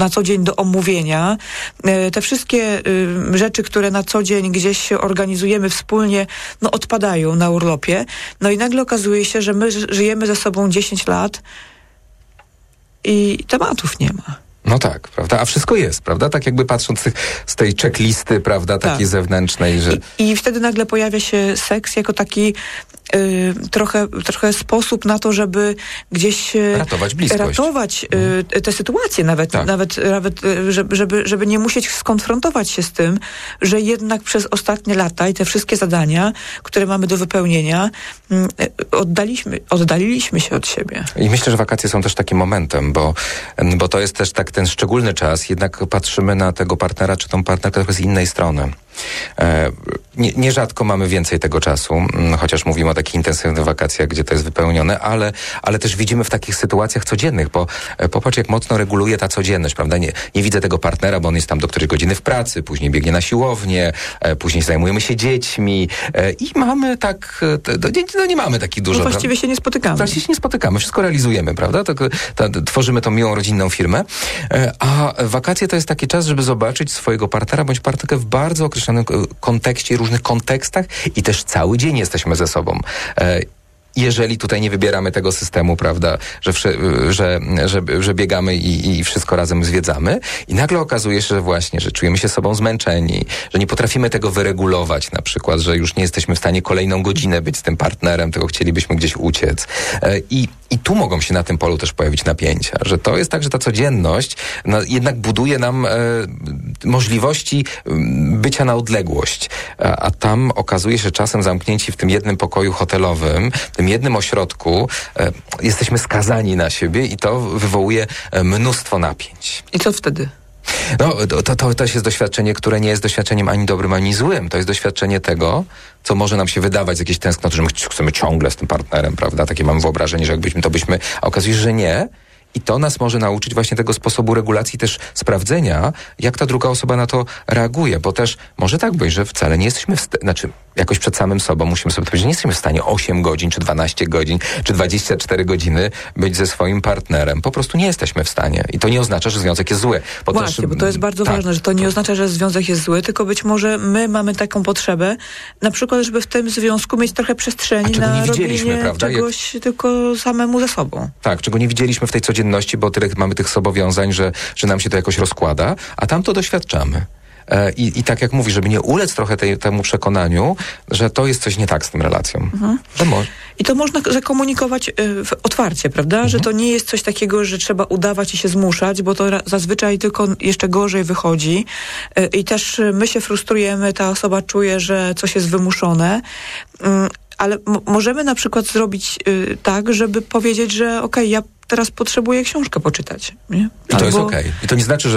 na co dzień do omówienia. Te wszystkie rzeczy, które na co dzień gdzieś się organizujemy wspólnie, no odpadają na urlopie. No i nagle okazuje się, że my żyjemy ze sobą 10 lat i tematów nie ma. No tak, prawda? A wszystko jest, prawda? Tak jakby patrząc z tej checklisty, prawda? Takiej zewnętrznej, że... I wtedy nagle pojawia się seks jako taki trochę sposób na to, żeby gdzieś ratować bliskość. Ratować te sytuacje nawet żeby nie musieć skonfrontować się z tym, że jednak przez ostatnie lata i te wszystkie zadania, które mamy do wypełnienia, oddaliliśmy się od siebie. I myślę, że wakacje są też takim momentem, bo to jest też tak ten szczególny czas, jednak patrzymy na tego partnera czy tą partnerkę trochę z innej strony. Nierzadko mamy więcej tego czasu, chociaż mówimy o takich intensywnych wakacjach, gdzie to jest wypełnione, ale też widzimy w takich sytuacjach codziennych, bo popatrz, jak mocno reguluje ta codzienność, prawda? Nie widzę tego partnera, bo on jest tam do którejś godziny w pracy, później biegnie na siłownię, później zajmujemy się dziećmi i mamy tak, nie mamy takich dużo. No właściwie się nie spotykamy. Właściwie się nie spotykamy, wszystko realizujemy, prawda? Tworzymy tą miłą rodzinną firmę, a wakacje to jest taki czas, żeby zobaczyć swojego partnera bądź partnerkę w bardzo określonym kontekście, różnych kontekstach i też cały dzień jesteśmy ze sobą. Jeżeli tutaj nie wybieramy tego systemu, prawda, że biegamy i wszystko razem zwiedzamy i nagle okazuje się, że właśnie, że czujemy się sobą zmęczeni, że nie potrafimy tego wyregulować na przykład, że już nie jesteśmy w stanie kolejną godzinę być z tym partnerem, tylko chcielibyśmy gdzieś uciec. I tu mogą się na tym polu też pojawić napięcia, że to jest tak, że ta codzienność jednak buduje nam możliwości bycia na odległość, a tam okazuje się czasem zamknięci w tym jednym pokoju hotelowym, w tym jednym ośrodku, jesteśmy skazani na siebie i to wywołuje mnóstwo napięć. I co wtedy? No, to też jest doświadczenie, które nie jest doświadczeniem ani dobrym, ani złym. To jest doświadczenie tego, co może nam się wydawać z jakiejś tęsknoty, że my chcemy ciągle z tym partnerem, prawda? Takie mamy wyobrażenie, że jakbyśmy, to byśmy... A okazuje się, że nie. I to nas może nauczyć właśnie tego sposobu regulacji, też sprawdzenia, jak ta druga osoba na to reaguje, bo też może tak być, że wcale nie jesteśmy jakoś przed samym sobą musimy sobie powiedzieć, że nie jesteśmy w stanie 8 godzin, czy 12 godzin, czy 24 godziny być ze swoim partnerem. Po prostu nie jesteśmy w stanie. I to nie oznacza, że związek jest zły. Bo to jest bardzo ważne, że to nie oznacza, że związek jest zły, tylko być może my mamy taką potrzebę, na przykład, żeby w tym związku mieć trochę przestrzeni na robienie czegoś tylko samemu ze sobą. Tak, czego nie widzieliśmy w tej codzienności, bo mamy tych zobowiązań, że nam się to jakoś rozkłada, a tam to doświadczamy. I tak jak mówisz, żeby nie ulec trochę temu przekonaniu, że to jest coś nie tak z tą relacją. Mhm. I to można zakomunikować otwarcie, prawda? Mhm. Że to nie jest coś takiego, że trzeba udawać i się zmuszać, bo to zazwyczaj tylko jeszcze gorzej wychodzi. I też my się frustrujemy, ta osoba czuje, że coś jest wymuszone. Ale możemy na przykład zrobić tak, żeby powiedzieć, że okej, ja teraz potrzebuję książkę poczytać. Nie? I to jest okej. I to nie znaczy,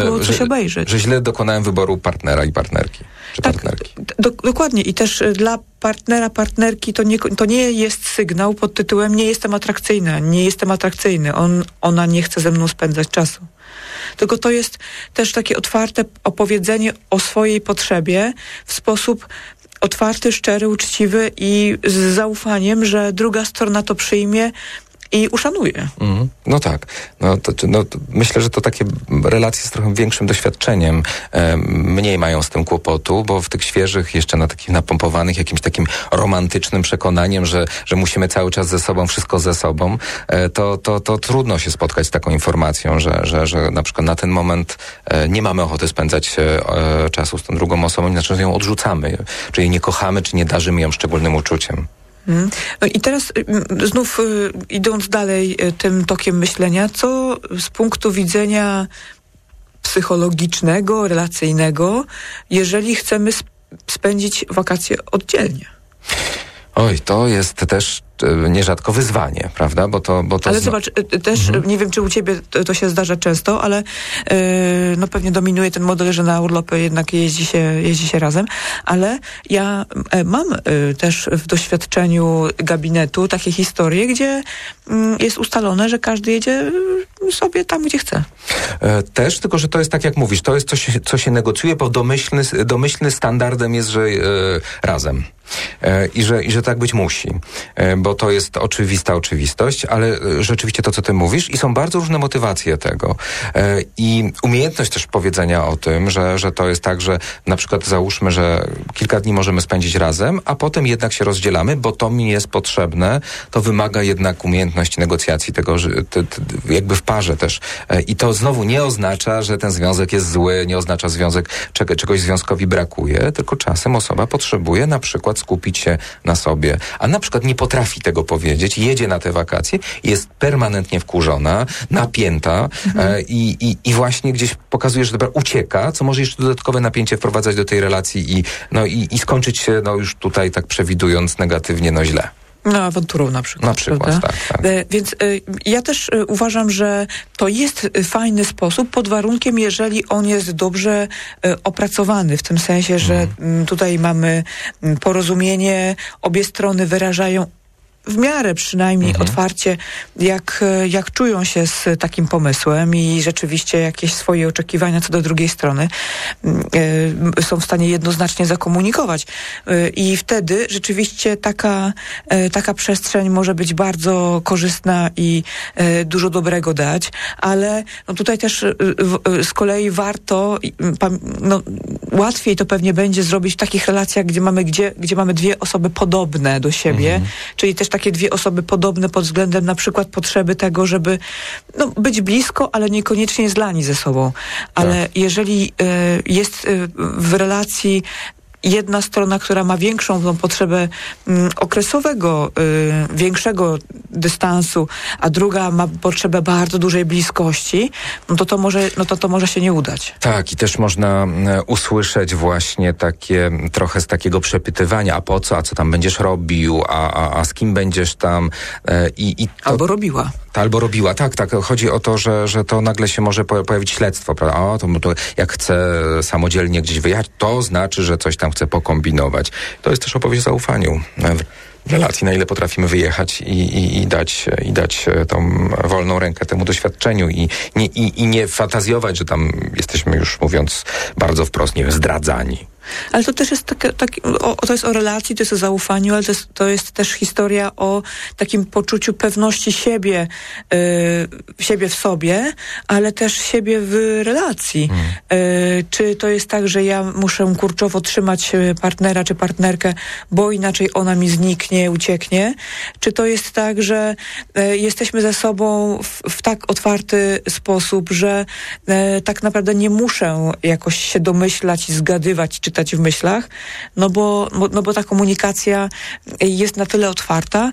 że źle dokonałem wyboru partnera i partnerki. Czy tak, partnerki. Dokładnie. I też dla partnera, partnerki to nie jest sygnał pod tytułem nie jestem atrakcyjna, nie jestem atrakcyjny. Ona nie chce ze mną spędzać czasu. Tylko to jest też takie otwarte opowiedzenie o swojej potrzebie w sposób otwarty, szczery, uczciwy i z zaufaniem, że druga strona to przyjmie i uszanuje. No tak. Myślę, że to takie relacje z trochę większym doświadczeniem mniej mają z tym kłopotu, bo w tych świeżych, jeszcze na takich napompowanych jakimś takim romantycznym przekonaniem, że musimy cały czas ze sobą, wszystko ze sobą, to trudno się spotkać z taką informacją, że na przykład na ten moment nie mamy ochoty spędzać czasu z tą drugą osobą, znaczy, że ją odrzucamy, czy jej nie kochamy, czy nie darzymy ją szczególnym uczuciem. No i teraz znów idąc dalej tym tokiem myślenia, co z punktu widzenia psychologicznego, relacyjnego, jeżeli chcemy spędzić wakacje oddzielnie? Oj, to jest też nierzadko wyzwanie, prawda? Ale zobacz, też nie wiem, czy u ciebie to się zdarza często, ale pewnie dominuje ten model, że na urlopy jednak jeździ się razem, ale ja mam też w doświadczeniu gabinetu takie historie, gdzie jest ustalone, że każdy jedzie sobie tam, gdzie chce. Też, tylko że to jest tak, jak mówisz, to jest coś, co się negocjuje, bo domyślny standardem jest, że razem. I że tak być musi, bo to jest oczywista oczywistość, ale rzeczywiście to, co ty mówisz, i są bardzo różne motywacje tego. I umiejętność też powiedzenia o tym, że to jest tak, że na przykład załóżmy, że kilka dni możemy spędzić razem, a potem jednak się rozdzielamy, bo to mi jest potrzebne, to wymaga jednak umiejętności negocjacji tego, że jakby w parze też. I to znowu nie oznacza, że ten związek jest zły, nie oznacza czegoś związkowi brakuje, tylko czasem osoba potrzebuje na przykład skupić się na sobie, a na przykład nie potrafi tego powiedzieć, jedzie na te wakacje, jest permanentnie wkurzona, napięta i właśnie gdzieś pokazuje, że dobra, ucieka, co może jeszcze dodatkowe napięcie wprowadzać do tej relacji i skończyć się już tutaj tak przewidując negatywnie, źle. No, awanturą na przykład. Na przykład, tak. Więc ja też uważam, że to jest fajny sposób pod warunkiem, jeżeli on jest dobrze opracowany, w tym sensie, że tutaj mamy porozumienie, obie strony wyrażają w miarę przynajmniej otwarcie, jak czują się z takim pomysłem i rzeczywiście jakieś swoje oczekiwania co do drugiej strony są w stanie jednoznacznie zakomunikować. I wtedy rzeczywiście taka przestrzeń może być bardzo korzystna i dużo dobrego dać, ale tutaj też z kolei warto, łatwiej to pewnie będzie zrobić w takich relacjach, gdzie mamy dwie osoby podobne do siebie, czyli też takie dwie osoby podobne pod względem na przykład potrzeby tego, żeby być blisko, ale niekoniecznie zlani ze sobą. Ale jeżeli jest w relacji jedna strona, która ma większą tą potrzebę okresowego, większego dystansu, a druga ma potrzebę bardzo dużej bliskości, to może się nie udać. Tak, i też można usłyszeć właśnie takie trochę z takiego przepytywania, a po co, a co tam będziesz robił, a z kim będziesz tam to, albo robiła. Albo robiła, tak. Chodzi o to, że to nagle się może pojawić śledztwo, prawda? To jak chce samodzielnie gdzieś wyjechać, to znaczy, że coś tam chce pokombinować. To jest też opowieść o zaufaniu w relacji, na ile potrafimy wyjechać i dać tą wolną rękę temu doświadczeniu i nie fantazjować, że tam jesteśmy już, mówiąc bardzo wprost, nie wiem, zdradzani. Ale to też jest to jest o relacji, to jest o zaufaniu, ale to jest też historia o takim poczuciu pewności siebie w sobie, ale też siebie w relacji. Czy to jest tak, że ja muszę kurczowo trzymać partnera czy partnerkę, bo inaczej ona mi zniknie, ucieknie? Czy to jest tak, że jesteśmy ze sobą w tak otwarty sposób, że tak naprawdę nie muszę jakoś się domyślać i zgadywać, czytać w myślach, no bo ta komunikacja jest na tyle otwarta,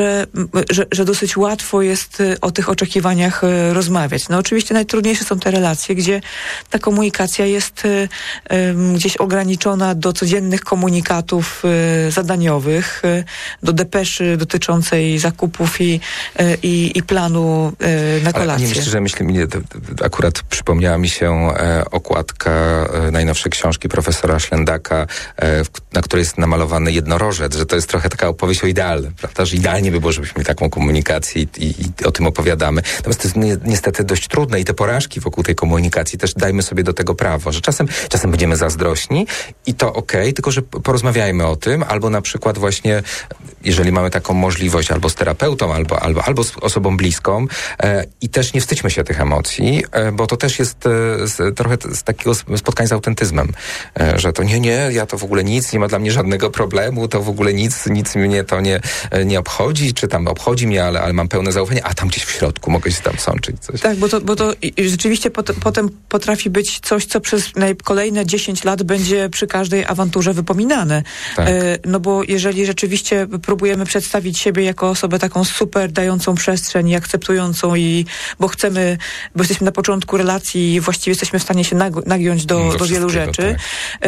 że dosyć łatwo jest o tych oczekiwaniach rozmawiać. No oczywiście najtrudniejsze są te relacje, gdzie ta komunikacja jest gdzieś ograniczona do codziennych komunikatów zadaniowych, do depeszy dotyczącej zakupów i planu na kolację. Ale nie myślę, że akurat przypomniała mi się okładka najnowszej książki profesora Schlendaka, na której jest namalowany jednorożec, że to jest trochę taka opowieść o idealnym, prawda? Że idealnie by było, żebyśmy mieli taką komunikację i o tym opowiadamy. Natomiast to jest niestety dość trudne i te porażki wokół tej komunikacji też dajmy sobie do tego prawo, że czasem będziemy zazdrośni i to okej, tylko że porozmawiajmy o tym, albo na przykład właśnie, jeżeli mamy taką możliwość, albo z terapeutą, albo z osobą bliską i też nie wstydźmy się tych emocji, bo to też jest trochę z takiego spotkania z autentyzmem, że to nie, ja to w ogóle nic, nie ma dla mnie żadnego problemu, to w ogóle nic mnie to nie obchodzi, czy tam obchodzi mnie, ale mam pełne zaufanie, a tam gdzieś w środku mogę się tam sączyć coś. Tak, bo to rzeczywiście potem potrafi być coś, co przez kolejne 10 lat będzie przy każdej awanturze wypominane. Tak. No bo jeżeli rzeczywiście próbujemy przedstawić siebie jako osobę taką super, dającą przestrzeń i akceptującą bo jesteśmy na początku relacji i właściwie jesteśmy w stanie się nagiąć do wielu rzeczy. Tak.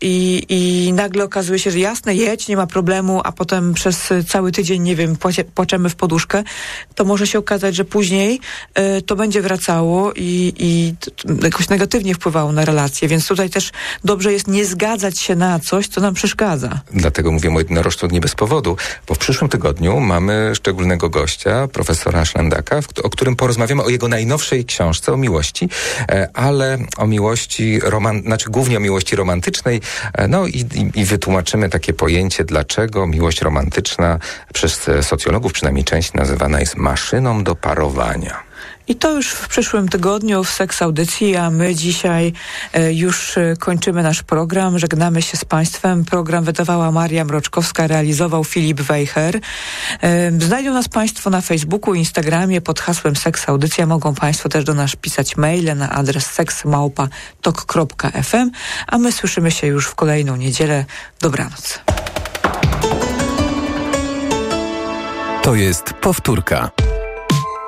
I nagle okazuje się, że jasne, jedź, nie ma problemu, a potem przez cały tydzień, nie wiem, płaczemy w poduszkę, to może się okazać, że później to będzie wracało i jakoś negatywnie wpływało na relacje, więc tutaj też dobrze jest nie zgadzać się na coś, co nam przeszkadza. Dlatego mówię o jednorożcu nie bez powodu, bo w przyszłym tygodniu mamy szczególnego gościa, profesora Schlendaka, o którym porozmawiamy o jego najnowszej książce o miłości, ale o miłości, głównie o miłości romantycznej, romantycznej. No i wytłumaczymy takie pojęcie, dlaczego miłość romantyczna przez socjologów, przynajmniej część, nazywana jest maszyną do parowania. I to już w przyszłym tygodniu w Seks Audycji, a my dzisiaj już kończymy nasz program. Żegnamy się z Państwem. Program wydawała Maria Mroczkowska, realizował Filip Wejher. Znajdą nas Państwo na Facebooku, Instagramie pod hasłem Seks Audycja. Mogą Państwo też do nas pisać maile na adres seks@tok.fm, a my słyszymy się już w kolejną niedzielę. Dobranoc. To jest powtórka.